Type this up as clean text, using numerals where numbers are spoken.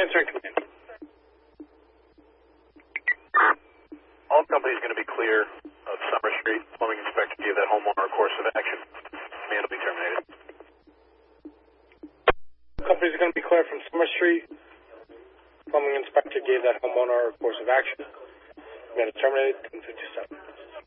answering command. All companies going to be clear of Summer Street. Plumbing inspector gave that homeowner a course of action. Command will be terminated. Companies are going to be clear from Summer Street. Plumbing inspector gave that homeowner a course of action. Command is terminated. 10:57.